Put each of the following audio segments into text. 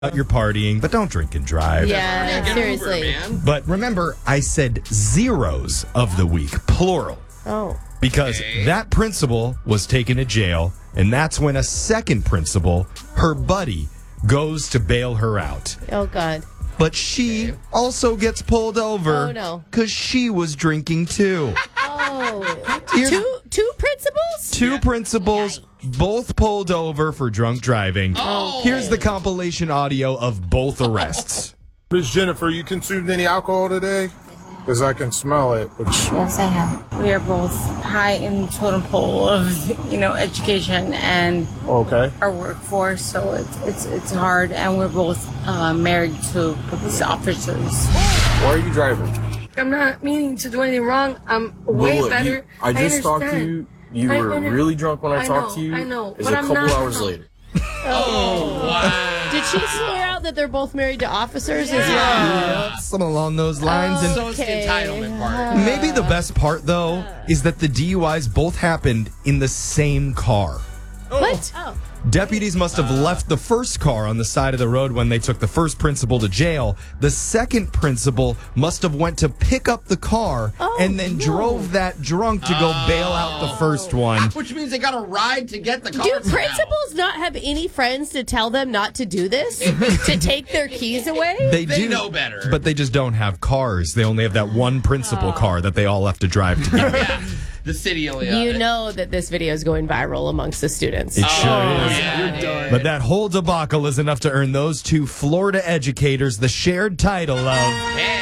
You're partying, but don't drink and drive. Yeah, seriously. Uber, man. But remember, I said zeros of the week, plural. Oh. Because that principal was taken to jail, and that's when a second principal, her buddy, goes to bail her out. Oh, God. But she also gets pulled over. Oh, no. Because she was drinking too. Oh. Here's- Two principals? Two principals, both pulled over for drunk driving. Oh. Here's the compilation audio of both arrests. Miss Jennifer, you consumed any alcohol today? Because I can smell it. Yes, I have. We are both high in the totem pole of, education and our workforce, so it's hard. And we're both married to police officers. Why are you driving? I'm not meaning to do anything wrong. I'm way better. I just talked to you. You were really drunk when I talked to you. I know. It's a couple hours later. Oh, wow. Did she swear out that they're both married to officers as well? Yep, something along those lines. And So it's the entitlement part. maybe the best part, though, is that the DUIs both happened in the same car. What? Oh. Deputies must have left the first car on the side of the road when they took the first principal to jail. The second principal must have went to pick up the car and then drove that drunk to go bail out the first one. Which means they got a ride to get the car. Do principals not have any friends to tell them not to do this? To take their keys away? They They do know better. but they just don't have cars. They only have that one principal car that they all have to drive together. Yeah. The city only. You know that this video is going viral amongst the students. It sure is. Yeah. But that whole debacle is enough to earn those two Florida educators the shared title of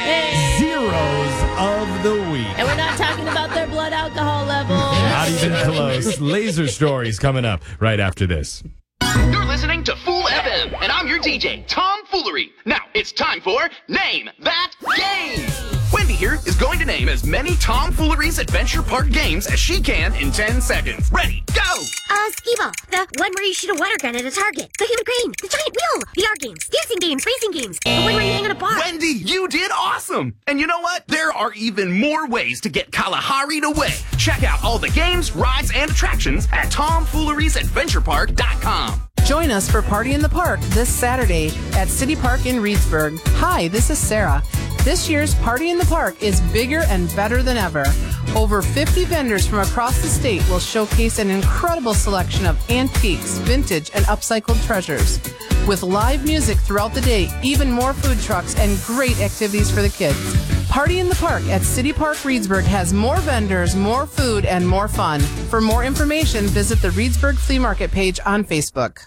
Zeros of the Week. And we're not talking about their blood alcohol level. Not even close. Laser stories coming up right after this. You're listening to Fool FM, and I'm your DJ, Tom Foolery. Now, it's time for Name That Game. Wendy here is going to name as many Tom Foolery's Adventure Park games as she can in 10 seconds. Ready, go! Skee-Ball, the one where you shoot a water gun at a target, the human crane, the giant wheel, the art games, dancing games, racing games, the one where you hang on a bar. Wendy, you did awesome! And you know what? There are even more ways to get Kalahari'd away. Check out all the games, rides, and attractions at TomFoolery'sAdventurePark.com. Join us for Party in the Park this Saturday at City Park in Reedsburg. Hi, this is Sarah. This year's Party in the Park is bigger and better than ever. Over 50 vendors from across the state will showcase an incredible selection of antiques, vintage, and upcycled treasures. With live music throughout the day, even more food trucks, and great activities for the kids. Party in the Park at City Park Reedsburg has more vendors, more food, and more fun. For more information, visit the Reedsburg Flea Market page on Facebook.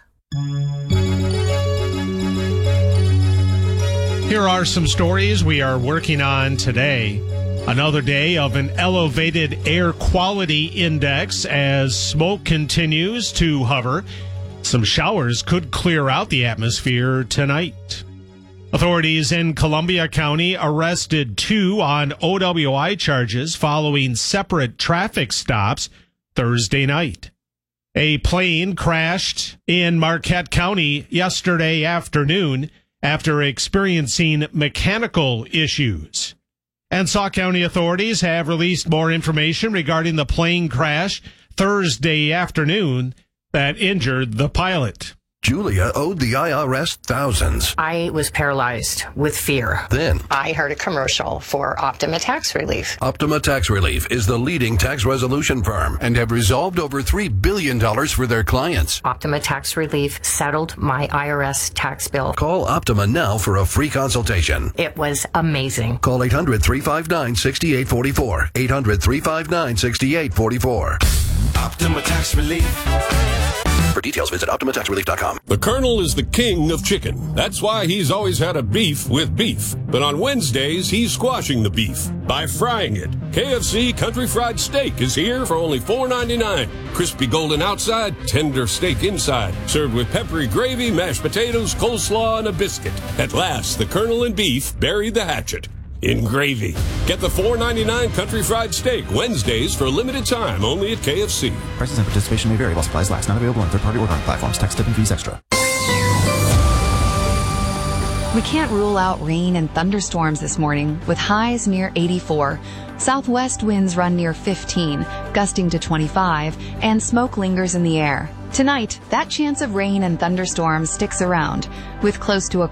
Here are some stories we are working on today. Another day of an elevated air quality index as smoke continues to hover. Some showers could clear out the atmosphere tonight. Authorities in Columbia County arrested 2 on OWI charges following separate traffic stops Thursday night. A plane crashed in Marquette County yesterday afternoon after experiencing mechanical issues. And Sauk County authorities have released more information regarding the plane crash Thursday afternoon that injured the pilot. Julia owed the IRS thousands. I was paralyzed with fear. Then I heard a commercial for Optima Tax Relief. Optima Tax Relief is the leading tax resolution firm and have resolved over $3 billion for their clients. Optima Tax Relief settled my IRS tax bill. Call Optima now for a free consultation. It was amazing. Call 800-359-6844. 800-359-6844. Optima Tax Relief. For details, visit OptimaTaxRelief.com. The Colonel is the king of chicken. That's why he's always had a beef with beef. But on Wednesdays, he's squashing the beef by frying it. KFC Country Fried Steak is here for only $4.99. Crispy golden outside, tender steak inside. Served with peppery gravy, mashed potatoes, coleslaw, and a biscuit. At last, the Colonel and beef buried the hatchet in gravy. Get the $4.99 Country Fried Steak Wednesdays for a limited time only at KFC. Prices and participation may vary while supplies last. Not available on third-party ordering platforms. Tax, tip, and fees extra. We can't rule out rain and thunderstorms this morning with highs near 84. Southwest winds run near 15, gusting to 25, and smoke lingers in the air. Tonight, that chance of rain and thunderstorms sticks around, with close to a